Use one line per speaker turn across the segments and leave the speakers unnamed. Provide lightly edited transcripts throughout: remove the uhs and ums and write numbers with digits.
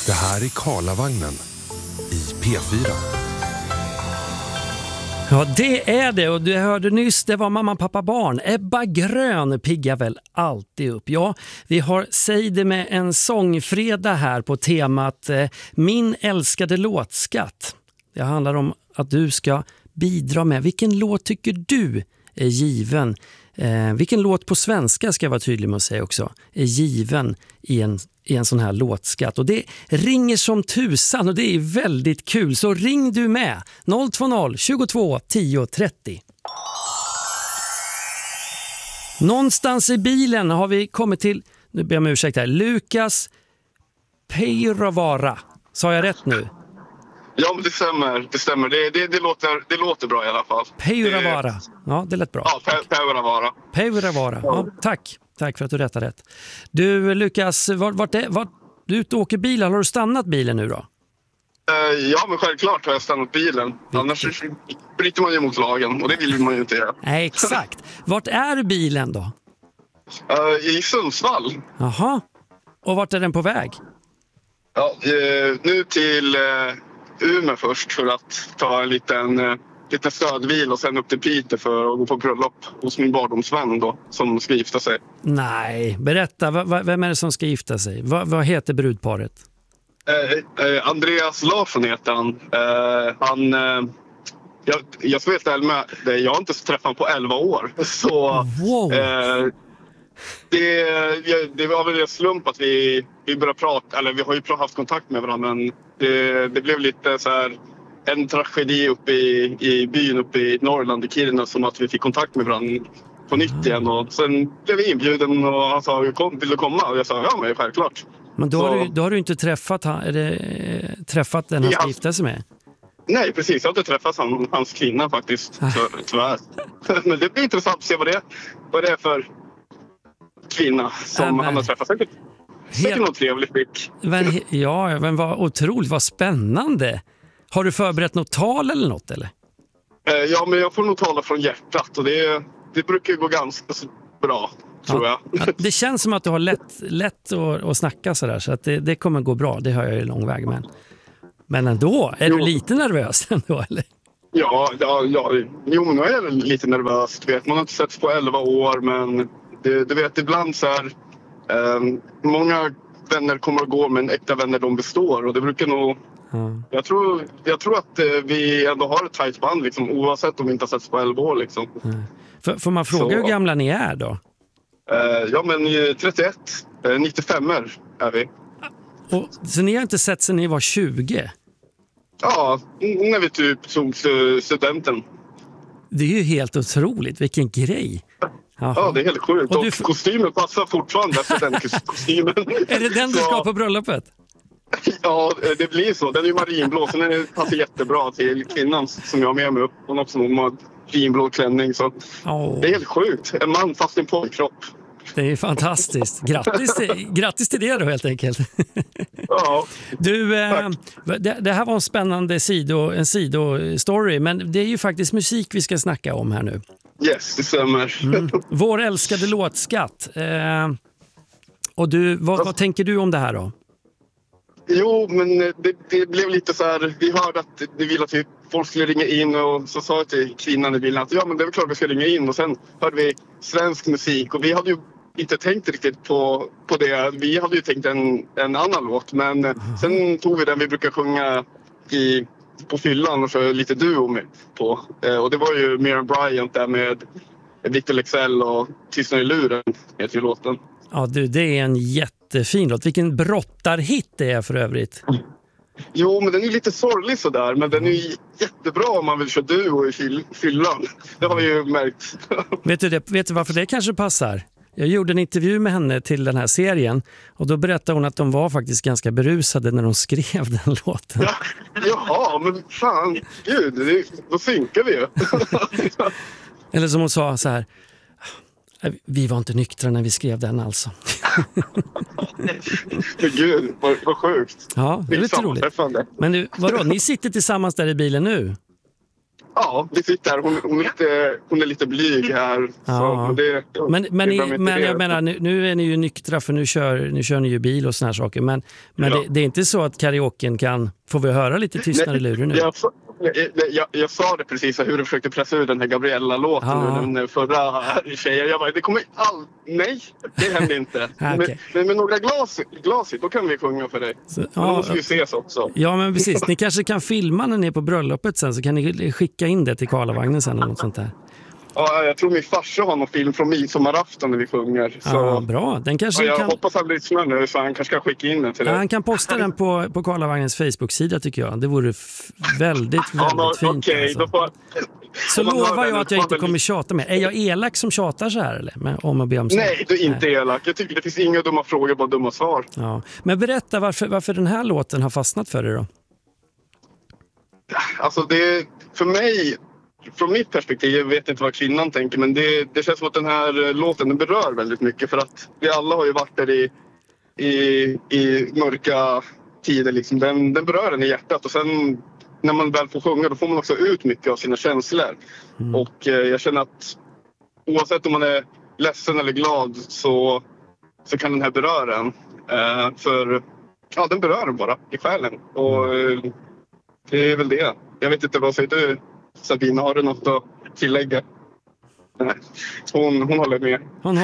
Det här är Karlavagnen i P4.
Ja, det är det, och du hörde nyss, det var mamma, pappa, barn. Ebba Grön piggar väl alltid upp. Ja, vi har Säg det med en sångfredag här på temat Min älskade låtskatt. Det handlar om att du ska bidra med. Vilken låt tycker du är given? Vilken låt på svenska, ska jag vara tydlig med att säga också, är given i en sån här låtskatt. Och det ringer som tusan och det är väldigt kul. Så ring du med 020 22 10 30. Någonstans i bilen har vi kommit till, nu ber jag om ursäkt här, Lukas Peiravara. Sa jag rätt nu?
Ja, men det stämmer. Det låter bra i alla fall.
Peiravara. Ja, det lät bra.
Ja,
Peiravara. Ja, tack för att du rättade rätt. Du, Lukas, vart du ute och åker bil? Har du stannat bilen nu då?
Ja, men självklart har jag stannat bilen. Annars bryter man ju mot lagen och det vill man ju inte göra.
Nej, exakt. Vart är bilen då?
I Sundsvall.
Jaha. Och vart är den på väg?
Ja, nu till Umeå först för att ta en liten stödvil och sen upp till Piteå för att gå på bröllop hos min barndomsvän då, som ska gifta sig. Nej,
berätta. Vem är det som ska gifta sig? Vad heter brudparet?
Andreas Larsson heter han. Jag ska veta med det. Jag har inte träffat honom på 11 år. Så
wow.
Det var väl en slump att vi började prata. Eller vi har ju haft kontakt med varandra. Men det blev lite så här en tragedi uppe i byn uppe i Norrland, i Kiruna, som att vi fick kontakt med varandra på nytt igen. Och sen blev vi inbjuden och han sa, vill du komma? Och jag sa, ja men självklart. Men
då har du inte träffat den han ska gifta sig med?
Nej, precis. Jag har inte träffat hans kvinna faktiskt, tyvärr. Men det blir intressant att se vad det är för kvinna som han har träffat. Säkert något trevligt blick.
Men vad otroligt, vad spännande. Har du förberett något tal eller något, eller?
Ja, men jag får nog tala från hjärtat och det brukar gå ganska bra, tror jag.
Det känns som att du har lätt att snacka sådär, så att det kommer gå bra. Det har jag ju lång väg med. Men ändå, är du lite nervös ändå, eller?
Ja, jo, men nu är jag lite nervös. Du vet, man har inte sett på 11 år, men du vet, ibland så här, många vänner kommer att gå, men äkta vänner de består. Och det brukar nog... Jag tror att vi ändå har ett tajt band, liksom, oavsett om vi inte har setts på 11 år. Liksom.
Får man fråga hur gamla ni är då?
Ja, men 31, 95 är vi.
Så ni har inte sett sedan ni var 20?
Ja, när vi typ tog studenten.
Det är ju helt otroligt, vilken grej. Jaha. Ja,
det är helt sjukt. Och kostymen passar fortfarande efter den kostymen.
Är det den du ska på bröllopet?
Ja, det blir så. Den är ju marinblå, så den passar jättebra till kvinnan som jag har med mig upp. Hon har också en marinblå klänning, så det är helt sjukt. En man fast i en pojkkropp.
Det är fantastiskt. Grattis till det då, helt enkelt.
Ja.
Du, det här var en spännande sidostory, men det är ju faktiskt musik vi ska snacka om här nu.
Yes, det stämmer.
Vår älskade låtskatt. Och du, vad tänker du om det här då?
Jo, men det blev lite så här, vi hörde att vi ville att folk skulle ringa in, och så sa jag till kvinnan i bilen att ja, men det är väl klart vi ska ringa in, och sen hörde vi svensk musik och vi hade ju inte tänkt riktigt på det. Vi hade ju tänkt en annan låt, men sen tog vi den vi brukar sjunga på fyllan och så lite duo med på. Och det var ju Miriam Bryant där med Victor Leksell och Tystnad i luren heter ju låten.
Ja du, det är en jättefin låt. Vilken brottarhit det är för övrigt.
Jo, men den är lite sorglig sådär. Men den är jättebra om man vill köra duo i fyllan. Det har vi ju märkt.
Vet du varför det kanske passar? Jag gjorde en intervju med henne till den här serien. Och då berättade hon att de var faktiskt ganska berusade när de skrev den låten.
Ja, jaha, men fan. Gud, då synkar vi ju.
Eller som hon sa så här: vi var inte nyktra när vi skrev den alltså.
Gud, vad sjukt.
Ja, det är lite roligt. Men nu, vadå, ni sitter tillsammans där i bilen nu?
Ja, vi sitter här. Hon är lite blyg här.
Ja. Men
det
jag menar, nu är ni ju nyktra för nu kör ni ju bil och såna här saker. Men det är inte så att karaoken får vi höra lite tystnad i luren nu?
Jag sa det precis hur du försökte pressa ut den här Gabriella-låten den förra tjejen. Jag bara, det kommer nej, det händer inte.
Okay.
Men med några glas då kan vi sjunga för dig. Då måste vi ses också.
Ja, men precis. Ni kanske kan filma när ni är på bröllopet sen, så kan ni skicka in det till Karlavagnen sen eller något sånt där.
Ja, jag tror min farsa har någon film från midsommarafton när vi sjunger. Så.
Ja, bra. Den kanske
jag hoppas han lyssnar nu så han kanske kan skicka in den till dig.
Han kan posta den på Karlavagnens Facebook-sida tycker jag. Det vore väldigt fint.
Okej,
alltså. Så lovar jag att jag inte kommer tjata med. Är jag elak som tjatar så här eller? Om att be om så?
Nej, du är inte elak. Jag tycker det finns inga dumma frågor, bara dumma svar.
Ja. Men berätta varför den här låten har fastnat för dig då?
Alltså det för mig, från mitt perspektiv, jag vet inte vad kvinnan tänker, men det känns som att den här låten den berör väldigt mycket, för att vi alla har ju varit där i mörka tider liksom. Den berör en i hjärtat, och sen när man väl får sjunga då får man också ut mycket av sina känslor. Och jag känner att oavsett om man är ledsen eller glad så kan den här beröra en. För ja, den berör en bara i själen, och det är väl det. Jag vet inte, vad säger du Sabina, har du något att tillägga? Nej. Hon håller med.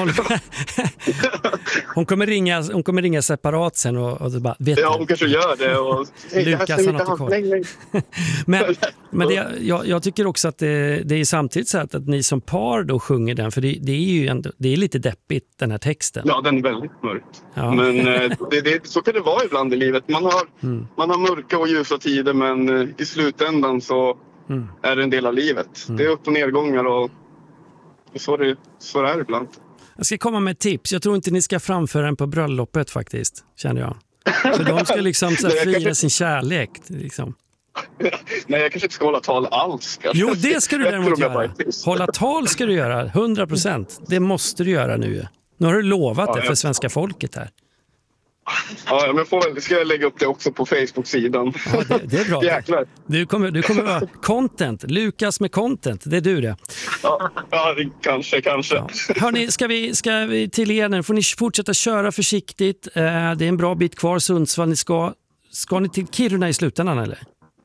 Hon kommer ringa separat sen och bara vet
ja, hon kanske gör det och
Lukas har något kvar. Men jag tycker också att det är samtidigt så att ni som par då sjunger den, för det är ju ändå, det är lite deppigt den här texten. Ja, den är väldigt mörk. Ja. Men så kan det vara ibland i livet. Man har mörka och ljusa tider, men i slutändan så är det en del av livet. Det är upp- och nedgångar, och så är det ibland. Jag ska komma med ett tips. Jag tror inte ni ska framföra den på bröllopet faktiskt, känner jag. För de ska liksom så fira sin kärlek. Liksom.
Nej, jag kanske inte ska hålla tal alls.
Jo, det ska du däremot göra. Hålla tal ska du göra, 100%. Det måste du göra nu. Nu har du lovat det för svenska folket här.
Ja, men ska jag lägga upp det också på Facebook-sidan.
Ja, det är bra.
Jäklar.
Du kommer vara content. Lukas med content, det är du det.
Ja, kanske. Ja.
Hörrni, ska vi till er nu? Får ni fortsätta köra försiktigt. Det är en bra bit kvar, Sundsvall. Ska ni till Kiruna i slutändan eller?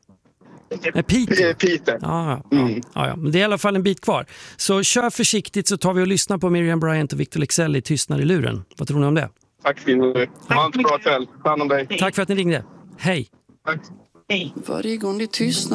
Peter.
Ja, men det är i alla fall en bit kvar. Så kör försiktigt, så tar vi och lyssnar på Miriam Bryant och Victor Leksell i Tystnad i luren. Vad tror ni om det?
Tack för ha en bra kväll. Ta hand om dig.
Tack för att ni ringde. Hej.
Tack.
Varje gång det tystnar